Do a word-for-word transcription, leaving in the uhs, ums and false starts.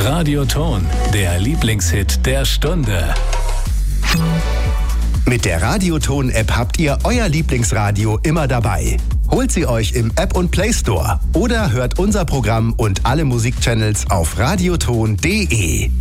Radioton, der Lieblingshit der Stunde. Mit der Radioton-App habt ihr euer Lieblingsradio immer dabei. Holt sie euch im App und Play Store oder hört unser Programm und alle Musikchannels auf radioton punkt de.